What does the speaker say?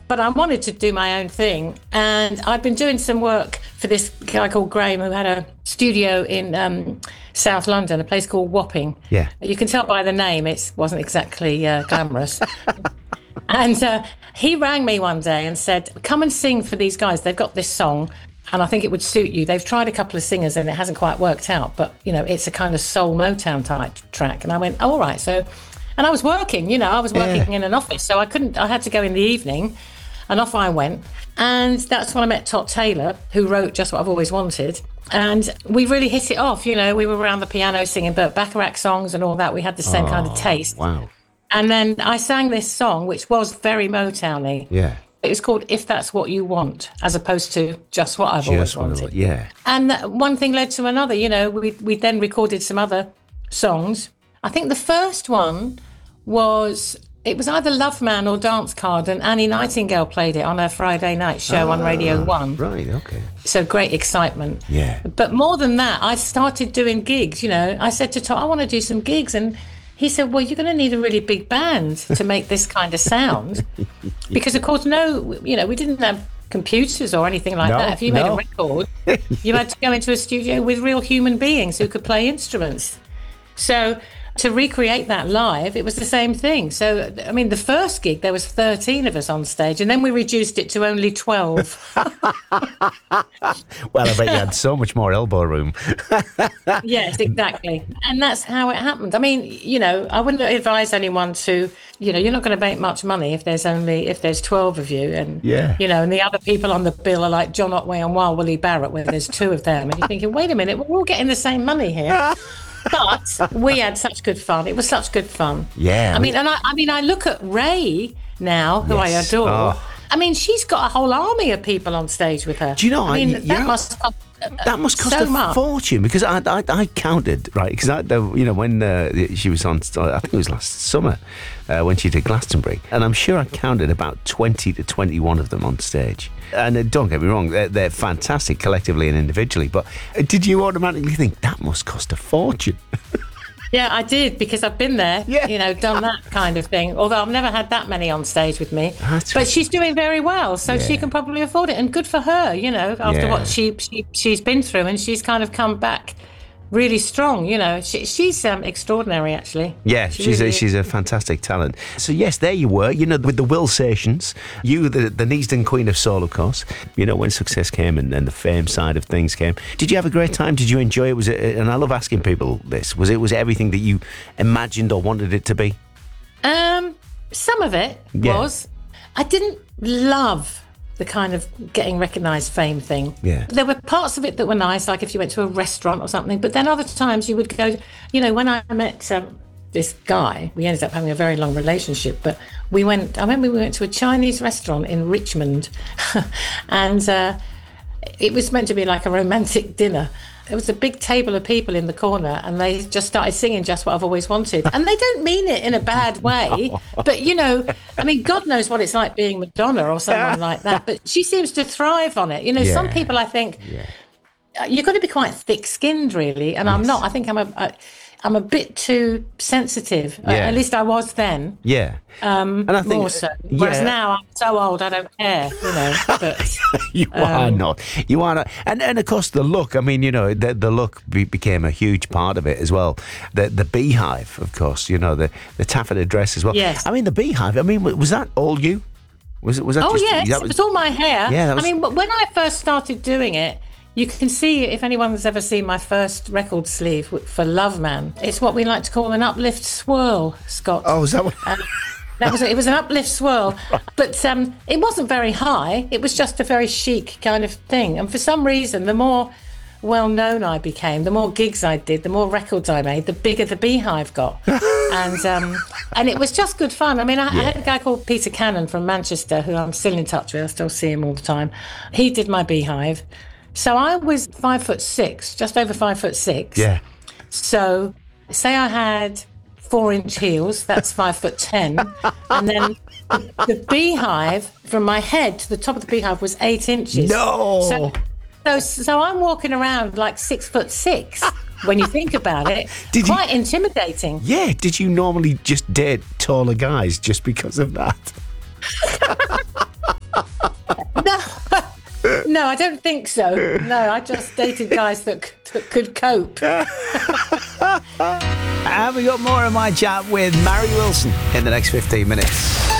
But I wanted to do my own thing. And I'd been doing some work for this guy called Graham, who had a studio in South London, a place called Wapping. Yeah. You can tell by the name, it wasn't exactly glamorous. And he rang me one day and said, come and sing for these guys. They've got this song, and I think it would suit you. They've tried a couple of singers and it hasn't quite worked out, but, it's a kind of soul Motown type track. And I went, all right. So, and I was working, in an office, so I had to go in the evening. And off I went. And that's when I met Todd Taylor, who wrote Just What I've Always Wanted. And we really hit it off. We were around the piano singing Burt Bacharach songs and all that. We had the same kind of taste. Wow. And then I sang this song, which was very Motown-y. Yeah. It was called If That's What You Want, as opposed to Just What I've Always Wanted. Yeah. And one thing led to another. We then recorded some other songs. I think the first one was... It was either Love Man or Dance Card, and Annie Nightingale played it on her Friday night show on Radio 1. Right, okay. So great excitement. Yeah. But more than that, I started doing gigs, I said to Tom, I want to do some gigs. And he said, well, you're going to need a really big band to make this kind of sound. Because, of course, we didn't have computers or anything like that. If you made a record, you had to go into a studio with real human beings who could play instruments. So... to recreate that live, it was the same thing. So, the first gig, there was 13 of us on stage, and then we reduced it to only 12. Well, I bet you had so much more elbow room. Yes, exactly. And that's how it happened. I wouldn't advise anyone to, you're not going to make much money if there's 12 of you. And, and the other people on the bill are like John Otway and Wild Willie Barrett, where there's 2 of them. And you're thinking, wait a minute, we're all getting the same money here. But we had such good fun. It was such good fun. Yeah. I look at Ray now, who I adore. Oh. She's got a whole army of people on stage with her. Do you know? That must cost a fortune, because I counted, right, because when she was on, I think it was last summer when she did Glastonbury, and I'm sure I counted about 20 to 21 of them on stage. And don't get me wrong, they're fantastic collectively and individually, but did you automatically think that must cost a fortune? Yeah, I did, because I've been there, done that kind of thing. Although I've never had that many on stage with me. But she's doing very well, so she can probably afford it. And good for her, after what she's been through. And she's kind of come back really strong, She's extraordinary, actually. Yeah, she's a fantastic talent. So, yes, there you were, with the Will Sations. You, the Neasden Queen of Soul, of course. When success came and the fame side of things came. Did you have a great time? Did you enjoy it? And I love asking people this. Was it everything that you imagined or wanted it to be? Some of it was. I didn't love the kind of getting recognised fame thing. Yeah. There were parts of it that were nice, like if you went to a restaurant or something, but then other times you would go, when I met this guy, we ended up having a very long relationship, but I remember we went to a Chinese restaurant in Richmond and it was meant to be like a romantic dinner. There was a big table of people in the corner and they just started singing Just What I've Always Wanted. And they don't mean it in a bad way. But, God knows what it's like being Madonna or someone like that. But she seems to thrive on it. Some people, I think, you've got to be quite thick-skinned, really. And I'm not. I think I'm a bit too sensitive. At least I was then. Yeah. And I think more so. Whereas now I'm so old I don't care, But you are not. You are not. And of course the look. The look became a huge part of it as well. The beehive, of course. The taffeta dress as well. Yes. The beehive. was that all you? Was that? Oh just, yes, it was all my hair. Yeah. When I first started doing it. You can see, if anyone's ever seen my first record sleeve for Love Man, it's what we like to call an uplift swirl, Scott. Oh, is that what? It was an uplift swirl, but it wasn't very high. It was just a very chic kind of thing. And for some reason, the more well-known I became, the more gigs I did, the more records I made, the bigger the beehive got. And it was just good fun. I had a guy called Peter Cannon from Manchester, who I'm still in touch with. I still see him all the time. He did my beehive. So I was 5'6", just over 5'6". Yeah. So say I had 4-inch heels, that's 5'10", and then the beehive from my head to the top of the beehive was 8 inches. No. So I'm walking around like 6'6". When you think about it, quite intimidating. Yeah. Did you normally just date taller guys just because of that? No, I don't think so. No, I just dated guys that could cope. And we got more of my chat with Mary Wilson in the next 15 minutes.